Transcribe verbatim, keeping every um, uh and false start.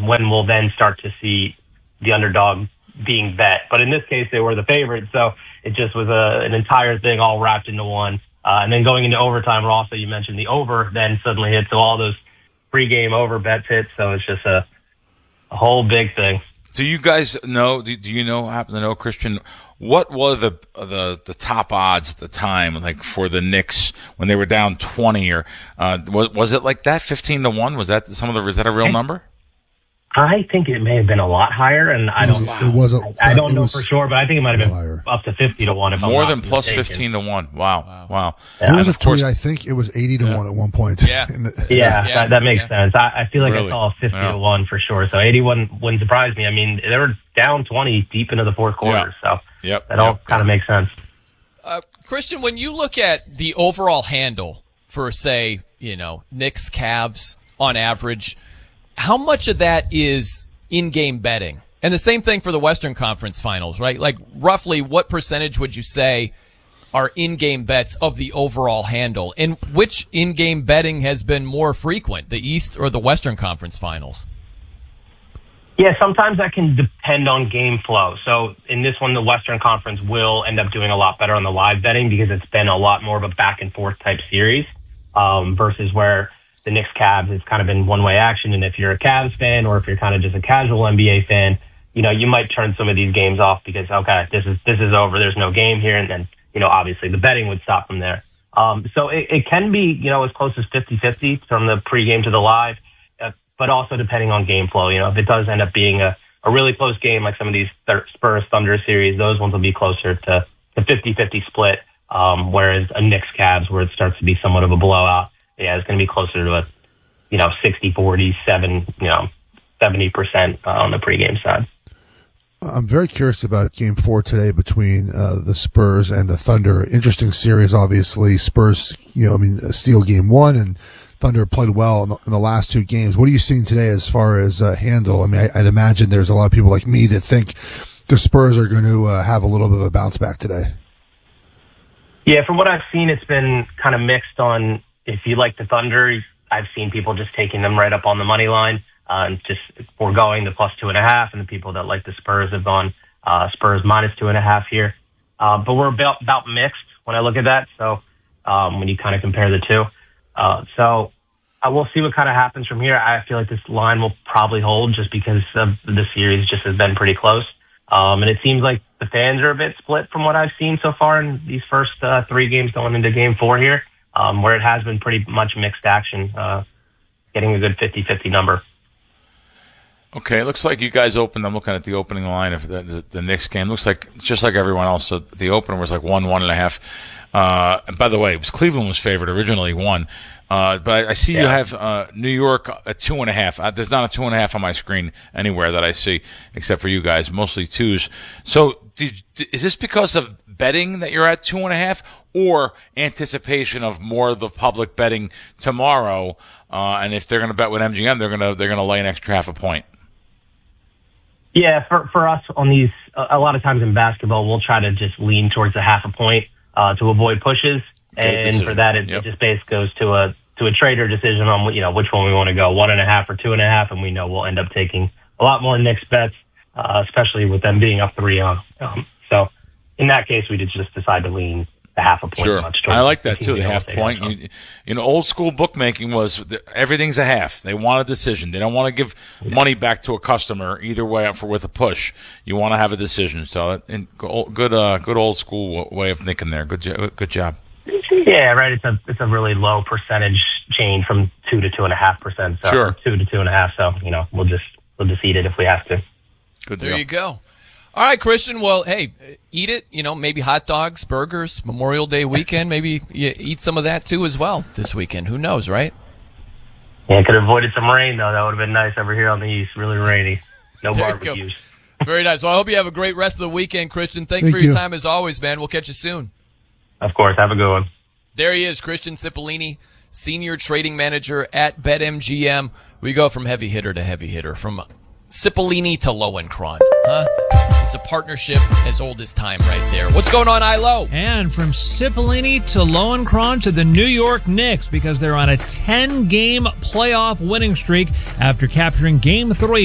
when we'll then start to see the underdog being bet. But in this case, they were the favorite, so it just was a, an entire thing all wrapped into one. Uh, and then going into overtime, also you mentioned the over then suddenly hit, so all those pregame over bets hit, so it's just a, a whole big thing. Do you guys know, do, do you know, happen to know, Christian, what were the, the the top odds at the time, like for the Knicks when they were down twenty, or uh, was, was it like that, fifteen to one? Was that some of the, is that a real number? I think it may have been a lot higher, and I don't. It was. A, I, I don't it know was for sure, but I think it might have been higher. up to fifty to one. If More I'm than not plus mistaken. fifteen to one. Wow, wow. wow. Yeah. There was And a of course, tweet. I think it was eighty to yeah. one at one point. Yeah. In the, Yeah, Yeah, that, that makes yeah. sense. I, I feel like Really? I saw fifty Yeah. to one for sure. So eighty-one wouldn't surprise me. I mean, they were down twenty deep into the fourth quarter, so Yep. that all Yep. kind of makes sense. Uh, Christian, when you look at the overall handle for, say, you know, Knicks, Cavs on average, how much of that is in-game betting? And the same thing for the Western Conference Finals, right? Like, roughly what percentage would you say are in-game bets of the overall handle? And which in-game betting has been more frequent, the East or the Western Conference Finals? Yeah, sometimes that can depend on game flow. So in this one, the Western Conference will end up doing a lot better on the live betting because it's been a lot more of a back and forth type series um, versus where the Knicks Cavs, it's kind of been one way action. And if you're a Cavs fan or if you're kind of just a casual N B A fan, you know, you might turn some of these games off because, okay, this is, this is over. There's no game here. And then, you know, obviously the betting would stop from there. Um, so it, it can be, you know, as close as fifty-fifty from the pregame to the live. But also depending on game flow. You know, if it does end up being a, a really close game, like some of these Spurs Thunder series, those ones will be closer to the fifty-fifty split. Um, whereas a Knicks Cavs, where it starts to be somewhat of a blowout, yeah, it's going to be closer to a, you know, sixty forty, seven, you know, seventy percent on the pregame side. I'm very curious about game four today between uh, the Spurs and the Thunder. Interesting series, obviously. Spurs, you know, I mean, steal game one, and Thunder played well in the, in the last two games. What are you seeing today as far as uh, handle? I mean, I, I'd imagine there's a lot of people like me that think the Spurs are going to uh, have a little bit of a bounce back today. Yeah, from what I've seen, it's been kind of mixed on if you like the Thunder. I've seen people just taking them right up on the money line uh, and just foregoing the plus two and a half, and the people that like the Spurs have gone uh, Spurs minus two and a half here. Uh, but we're about, about mixed when I look at that. So um, when you kind of compare the two. Uh, so I will see what kind of happens from here. I feel like this line will probably hold just because of the series just has been pretty close. Um, and it seems like the fans are a bit split from what I've seen so far in these first uh, three games going into game four here, um, where it has been pretty much mixed action, uh, getting a good fifty-fifty number. Okay, it looks like you guys opened. I'm looking at the opening line of the, the, the Knicks game. Looks like it's just like everyone else. So the opener was like one, one and a half. Uh, and by the way, it was Cleveland was favored originally, one. Uh, but I, I see yeah. you have uh, New York at two and a half. Uh, there's not a two and a half on my screen anywhere that I see, except for you guys, mostly twos. So did, is this because of betting that you're at two and a half, or anticipation of more of the public betting tomorrow? Uh, and if they're going to bet with M G M, they're going to they're going to lay an extra half a point. Yeah, for for us on these, a lot of times in basketball, we'll try to just lean towards a half a point uh, to avoid pushes, Okay, and for that, it, yep. it just basically goes to a to a trader decision on you know which one we want to go, one and a half or two and a half, and we know we'll end up taking a lot more Knicks bets, uh, especially with them being up three on. Um, so in that case, we did just decide to lean the half a point. Sure, much I like that the too. The half point. You, you know, old school bookmaking was the, everything's a half. They want a decision. They don't want to give yeah. money back to a customer either way for with a push. You want to have a decision. So, and good, uh, good old school way of thinking there. Good, jo- good job. Yeah, right. It's a it's a really low percentage change from two to two and a half percent. So sure, two to two and a half. So you know, we'll just we'll just eat it if we have to. Good. There deal. you go. All right, Christian. Well, hey, eat it. You know, maybe hot dogs, burgers, Memorial Day weekend. Maybe you eat some of that too as well this weekend. Who knows, right? Yeah, could have avoided some rain though. That would have been nice over here on the east. Really rainy. No there barbecues. Very nice. Well, I hope you have a great rest of the weekend, Christian. Thanks Thank for your you. time as always, man. We'll catch you soon. Of course. Have a good one. There he is, Christian Cipollini, Senior Trading Manager at BetMGM. We go from heavy hitter to heavy hitter, from Cipollini to Lowenkron. Huh? It's a partnership as old as time right there. What's going on, I L O? And from Cipollini to Lowenkron to the New York Knicks, because they're on a ten-game playoff winning streak after capturing Game three